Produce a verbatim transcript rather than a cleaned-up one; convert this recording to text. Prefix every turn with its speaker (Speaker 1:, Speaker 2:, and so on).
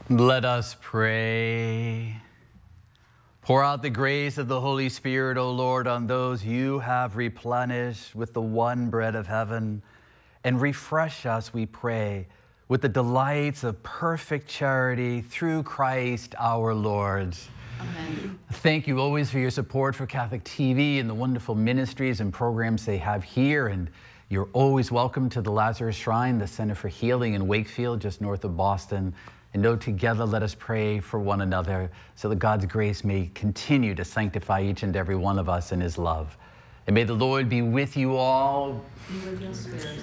Speaker 1: Let us pray. Pour out the grace of the Holy Spirit, O Lord, on those you have replenished with the one bread of heaven, and refresh us, we pray, with the delights of perfect charity through Christ our Lord.
Speaker 2: Amen.
Speaker 1: Thank you always for your support for Catholic T V and the wonderful ministries and programs they have here. And you're always welcome to the Lazarus Shrine, the Center for Healing in Wakefield, just north of Boston. And know together, let us pray for one another so that God's grace may continue to sanctify each and every one of us in his love. And may the Lord be with you all.
Speaker 2: And with your spirit.